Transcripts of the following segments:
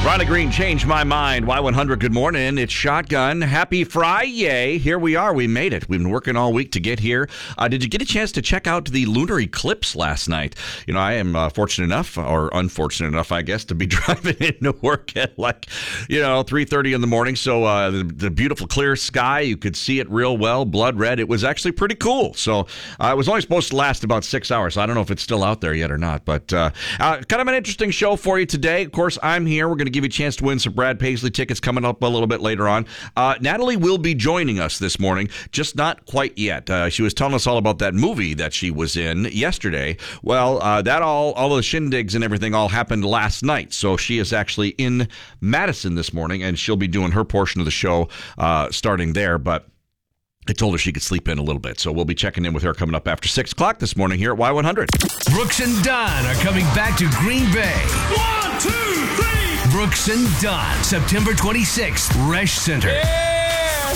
Riley Green, Change My Mind. Y100, good morning. It's Shotgun. Happy Friday. Here we are. We made it. We've been working all week to get here. Did you get a chance to check out the lunar eclipse last night? You know, I am fortunate enough, or unfortunate enough, I guess, to be driving into work at 3:30 in the morning. So the beautiful clear sky, you could see it real well, blood red. It was actually pretty cool. So it was only supposed to last about 6 hours. I don't know if it's still out there yet or not, but kind of an interesting show for you today. Of course, I'm here. We're going to give you a chance to win some Brad Paisley tickets coming up a little bit later on. Natalie will be joining us this morning, just not quite yet. She was telling us all about that movie that she was in yesterday. Well, that all the shindigs and everything all happened last night. So she is actually in Madison this morning, and she'll be doing her portion of the show starting there. But I told her she could sleep in a little bit. So we'll be checking in with her coming up after 6 o'clock this morning here at Y100. Brooks and Dunn are coming back to Green Bay. 1, 2, 3. Brooks and Dunn, September 26th, Resch Center. Yeah.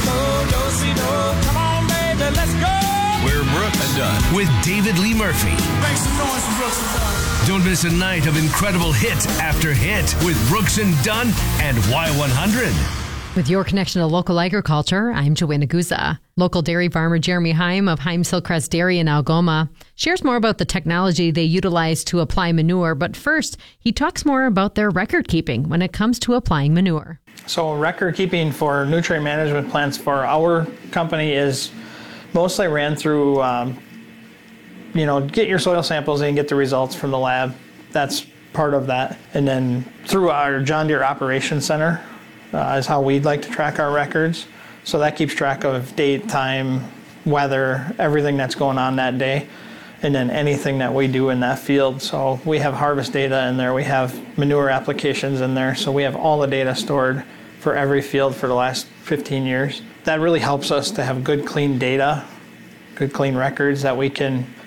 Come on, baby, let's go. We're Brooks and Dunn with David Lee Murphy. Make some noise for Brooks and Dunn. Don't miss a night of incredible hit after hit with Brooks and Dunn and Y100. With your connection to local agriculture, I'm Joanna Guza. Local dairy farmer Jeremy Heim of Heim Hillcrest Dairy in Algoma shares more about the technology they utilize to apply manure, but first, he talks more about their record keeping when it comes to applying manure. So record keeping for nutrient management plants for our company is mostly ran through, get your soil samples and get the results from the lab. That's part of that. And then through our John Deere Operations Center, is how we'd like to track our records. So that keeps track of date, time, weather, everything that's going on that day, and then anything that we do in that field. So we have harvest data in there, we have manure applications in there, so we have all the data stored for every field for the last 15 years. That really helps us to have good, clean data, good, clean records that we can